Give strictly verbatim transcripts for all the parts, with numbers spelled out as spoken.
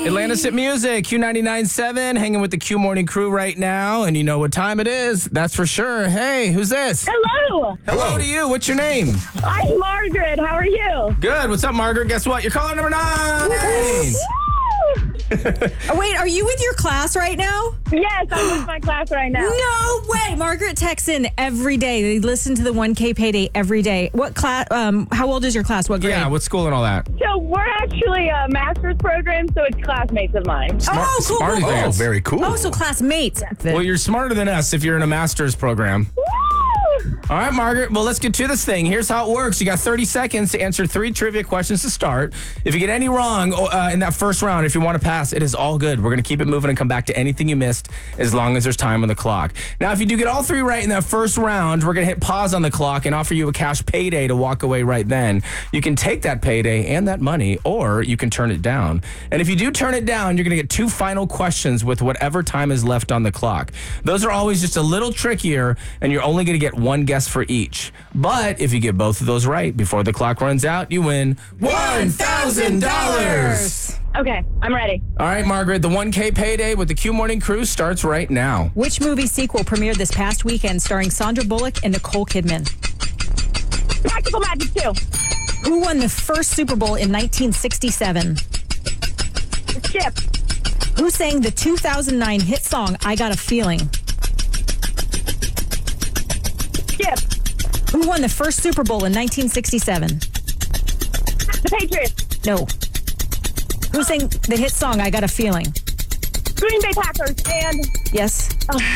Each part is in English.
Atlantis at Music, Q ninety-nine point seven, hanging with the Q Morning crew right now, and you know what time it is. That's for sure. Hey, who's this? Hello. Hello to you. What's your name? I'm Margaret. How are you? Good. What's up, Margaret? Guess what? You're calling number nine. Oh, wait, are you with your class right now? Yes, I'm with my class right now. No way. Margaret texts in every day. They listen to the one K Payday every day. What class? Um, how old is your class? What grade? Yeah, what school and all that? So we're actually a master's program, so it's classmates of mine. Smart, oh, cool. smarty cool, cool. Oh, pants. very cool. Oh, so classmates. Well, you're smarter than us if you're in a master's program. Woo! All right, Margaret. Well, let's get to this thing. Here's how it works. You got thirty seconds to answer three trivia questions to start. If you get any wrong uh, in that first round, if you want to pass, it is all good. We're going to keep it moving and come back to anything you missed as long as there's time on the clock. Now, if you do get all three right in that first round, we're going to hit pause on the clock and offer you a cash payday to walk away right then. You can take that payday and that money, or you can turn it down. And if you do turn it down, you're going to get two final questions with whatever time is left on the clock. Those are always just a little trickier, and you're only going to get one guess for each. But if you get both of those right before the clock runs out, you win one thousand dollars. Okay, I'm ready. All right, Margaret, the one K Payday with the Q Morning crew starts right now. Which movie sequel premiered this past weekend starring Sandra Bullock and Nicole Kidman? Practical Magic two. Who won the first Super Bowl in nineteen sixty-seven? Skip. Who sang the two thousand nine hit song, I Got a Feeling? Skip. Who won the first Super Bowl in nineteen sixty-seven? The Patriots. No. Who sang the hit song, I Got a Feeling? Green Bay Packers. And Yes.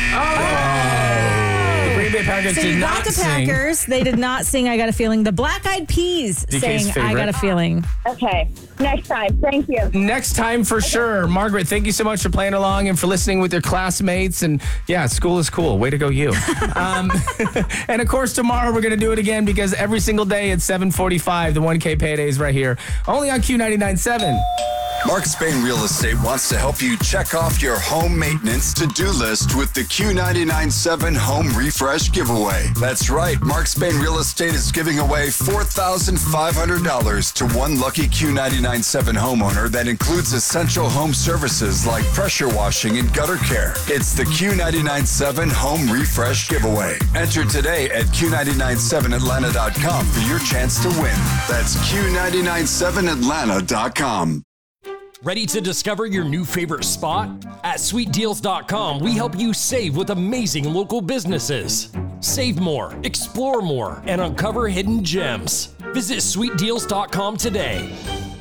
The Green Bay Packers So did you not got the sing. Packers. They did not sing I Got a Feeling. The Black Eyed Peas D K's sang I favorite. Got a Feeling. okay, next time. Thank you. Next time for sure. Margaret, thank you so much for playing along and for listening with your classmates. And yeah, school is cool. Way to go, you. um, and of course, tomorrow we're going to do it again because every single day at seven forty-five, the one K Payday is right here, only on Q ninety-nine point seven. Marcus Bain Real Estate wants to help you check off your home maintenance to-do list with the Q ninety-nine point seven Home Refresh Giveaway. That's right, Marcus Bain Real Estate is giving away four thousand five hundred dollars to one lucky Q ninety-nine point seven homeowner that includes essential home services like pressure washing and gutter care. It's the Q ninety-nine point seven Home Refresh Giveaway. Enter today at Q ninety-nine seven Atlanta dot com for your chance to win. That's Q ninety-nine seven Atlanta dot com. Ready to discover your new favorite spot? At sweet deals dot com, we help you save with amazing local businesses. Save more, explore more, and uncover hidden gems. Visit sweet deals dot com today.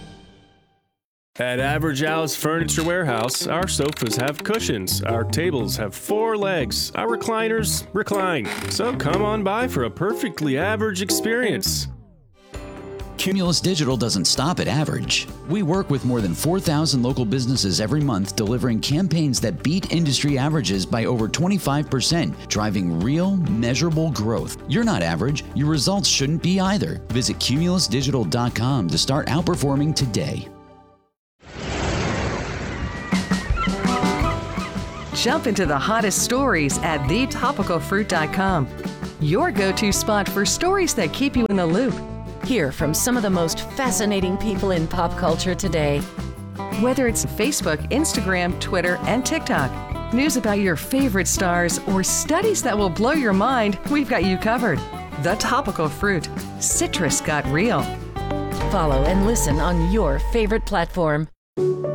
At Average Al's Furniture Warehouse, our sofas have cushions, our tables have four legs, our recliners recline. So come on by for a perfectly average experience. Cumulus Digital doesn't stop at average. We work with more than four thousand local businesses every month, delivering campaigns that beat industry averages by over twenty-five percent, driving real, measurable growth. You're not average. Your results shouldn't be either. Visit cumulus digital dot com to start outperforming today. Jump into the hottest stories at the topical fruit dot com. Your go-to spot for stories that keep you in the loop. Hear from some of the most fascinating people in pop culture today. Whether it's Facebook, Instagram, Twitter, and TikTok, news about your favorite stars, or studies that will blow your mind, we've got you covered. The Topical Fruit. Citrus got real. Follow and listen on your favorite platform.